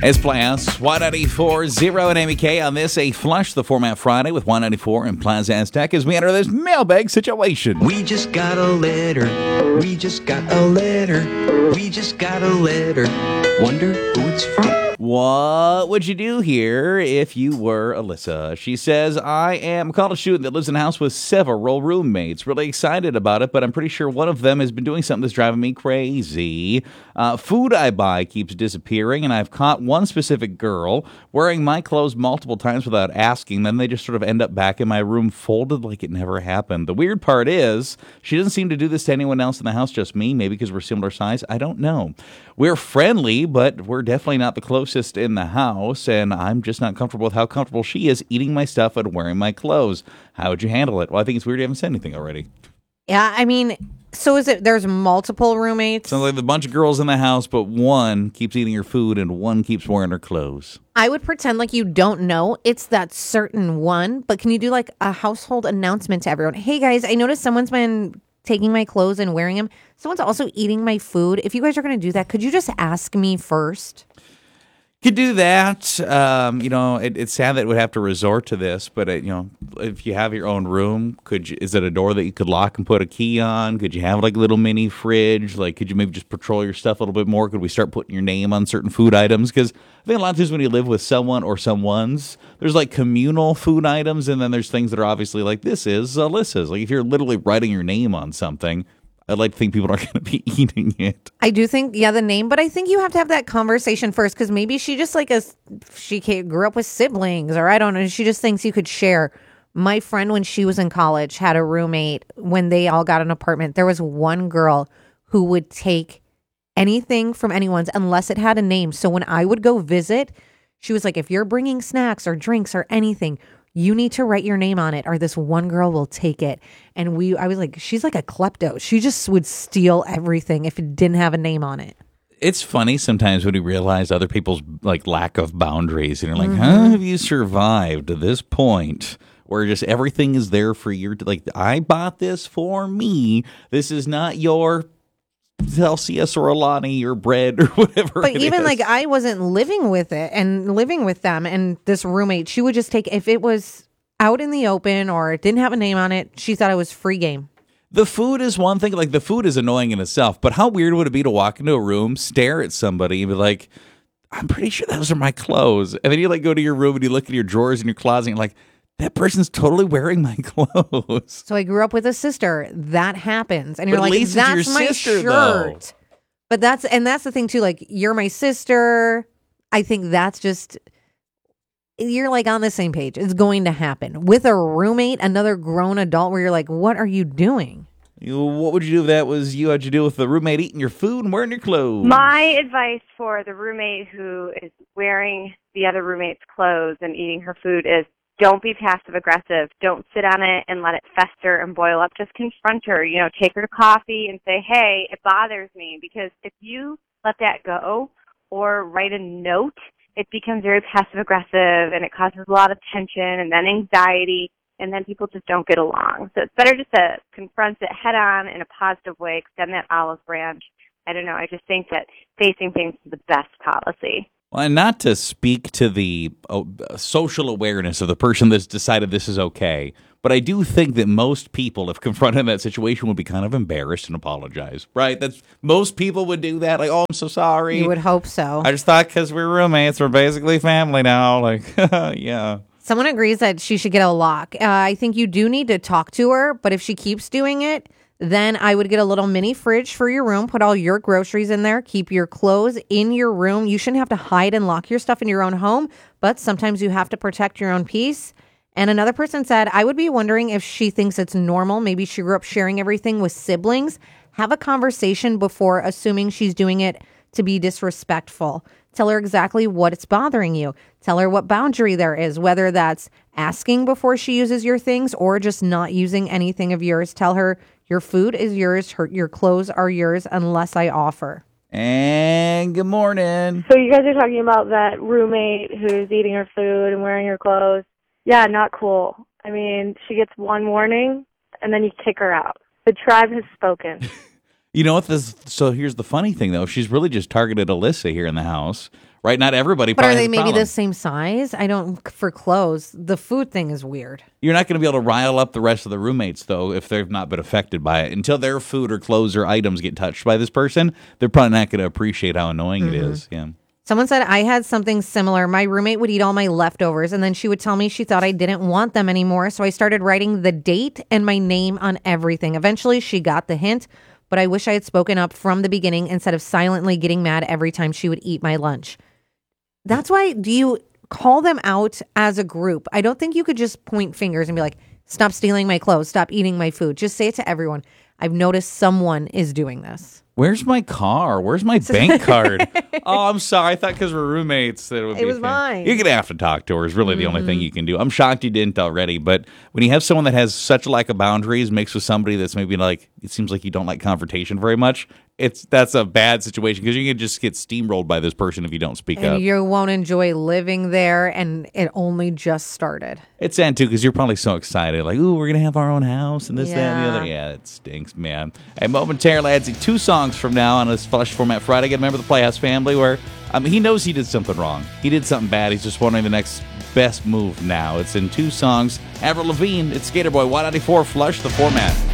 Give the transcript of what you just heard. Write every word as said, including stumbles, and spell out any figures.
It's Plus one ninety-four point zero and Amy K on this, a Flush the Format Friday with one ninety-four and Plaza Aztec as we enter this mailbag situation. We just got a letter. We just got a letter. We just got a letter. Wonder who it's from. What would you do here if you were Alyssa? She says, I am a college student that lives in a house with several roommates. Really excited about it, but I'm pretty sure one of them has been doing something that's driving me crazy. Uh, food I buy keeps disappearing, and I've caught one specific girl wearing my clothes multiple times without asking. Then they just sort of end up back in my room folded like it never happened. The weird part is she doesn't seem to do this to anyone else in the house, just me. Maybe because we're similar size. I don't know. We're friendly, but we're definitely not the closest in the house, and I'm just not comfortable with how comfortable she is eating my stuff and wearing my clothes. How would you handle it? Well, I think it's weird you haven't said anything already. Yeah, I mean, so is it there's multiple roommates? Sounds like a bunch of girls in the house, but one keeps eating her food and one keeps wearing her clothes. I would pretend like you don't know it's that certain one, but can you do like a household announcement to everyone? Hey guys, I noticed someone's been taking my clothes and wearing them. Someone's also eating my food. If you guys are going to do that, could you just ask me first? Could do that. Um, you know, it, it's sad that it would have to resort to this, but it, you know, if you have your own room, could you, is it a door that you could lock and put a key on? Could you have like a little mini fridge? Like, could you maybe just patrol your stuff a little bit more? Could we start putting your name on certain food items? Because I think a lot of times when you live with someone or someone's, there's like communal food items, and then there's things that are obviously like, this is Alyssa's. Like if you're literally writing your name on something, I'd like to think people aren't going to be eating it. I do think, yeah, the name, but I think you have to have that conversation first because maybe she just like a, she grew up with siblings or I don't know. She just thinks you could share. My friend, when she was in college, had a roommate when they all got an apartment. There was one girl who would take anything from anyone's unless it had a name. So when I would go visit, she was like, if you're bringing snacks or drinks or anything, you need to write your name on it or this one girl will take it. And we, I was like, she's like a klepto. She just would steal everything if it didn't have a name on it. It's funny sometimes when you realize other people's like lack of boundaries and you're like, Mm-hmm. how have you survived to this point where just everything is there for your, like, I bought this for me. This is not your Celsius or Alani or bread or whatever. But it even is. like I wasn't living with it and living with them and this roommate, she would just take, if it was out in the open or it didn't have a name on it, she thought it was free game. The food is one thing, like the food is annoying in itself, but how weird would it be to walk into a room, stare at somebody and be like, I'm pretty sure those are my clothes. And then you like go to your room and you look at your drawers in your closet and you're like, that person's totally wearing my clothes. So I grew up with a sister. That happens. And But you're at like, least it's that's your my sister, shirt. though. But that's, and that's the thing too, like you're my sister. I think that's just, you're like on the same page. It's going to happen. With a roommate, another grown adult where you're like, what are you doing? You, what would you do if that was you? How'd you deal with the roommate eating your food and wearing your clothes? My advice for the roommate who is wearing the other roommate's clothes and eating her food is don't be passive aggressive. Don't sit on it and let it fester and boil up. Just confront her. You know, take her to coffee and say, hey, it bothers me. Because if you let that go or write a note, it becomes very passive aggressive and it causes a lot of tension and then anxiety. And then people just don't get along. So it's better just to confront it head on in a positive way, extend that olive branch. I don't know. I just think that facing things is the best policy. Well, and not to speak to the uh, social awareness of the person that's decided this is okay, but I do think that most people, if confronted in that situation, would be kind of embarrassed and apologize, right? That's most people would do that. Like, oh, I'm so sorry. You would hope so. I just thought because we're roommates, we're basically family now. Like, yeah. Someone agrees that she should get a lock. Uh, I think you do need to talk to her, but if she keeps doing it, then I would get a little mini fridge for your room, put all your groceries in there, keep your clothes in your room. You shouldn't have to hide and lock your stuff in your own home, but sometimes you have to protect your own peace. And another person said, I would be wondering if she thinks it's normal. Maybe she grew up sharing everything with siblings. Have a conversation before assuming she's doing it to be disrespectful. Tell her exactly what's bothering you. Tell her what boundary there is, whether that's asking before she uses your things or just not using anything of yours. Tell her your food is yours, her, your clothes are yours unless I offer. And good morning. So you guys are talking about that roommate who's eating her food and wearing her clothes. Yeah, not cool. I mean, she gets one warning and then you kick her out. The tribe has spoken. You know what? This, so here's the funny thing, though. She's really just targeted Alyssa here in the house, right? Not everybody. But are probably they has a maybe problem. the same size? I don't, for clothes. The food thing is weird. You're not going to be able to rile up the rest of the roommates, though, if they've not been affected by it. Until their food or clothes or items get touched by this person, they're probably not going to appreciate how annoying Mm-hmm. it is. Yeah. Someone said I had something similar. My roommate would eat all my leftovers, and then she would tell me she thought I didn't want them anymore. So I started writing the date and my name on everything. Eventually, she got the hint, but I wish I had spoken up from the beginning instead of silently getting mad every time she would eat my lunch. That's why, do you call them out as a group? I don't think you could just point fingers and be like, stop stealing my clothes, stop eating my food. Just say it to everyone. I've noticed someone is doing this. Where's my car? Where's my bank card? Oh, I'm sorry. I thought because we're roommates that it would It be a was thing. mine. You're going to have to talk to her is really the only thing you can do. I'm shocked you didn't already. But when you have someone that has such a lack of boundaries mixed with somebody that's maybe like, it seems like you don't like confrontation very much, it's that's a bad situation because you can just get steamrolled by this person if you don't speak And up. you won't enjoy living there, and it only just started. It's sad, too, because you're probably so excited. Like, ooh, we're going to have our own house and this, that, and the Yeah. other. Yeah, it stinks, man. And momentarily, I'd say two songs from now on this Flush Format Friday. Again, remember the Playhouse family where, I mean, he knows he did something wrong. He did something bad. He's just wondering the next best move now. It's in two songs. Avril Lavigne, it's Skater Boy, Y ninety-four, Flush the Format.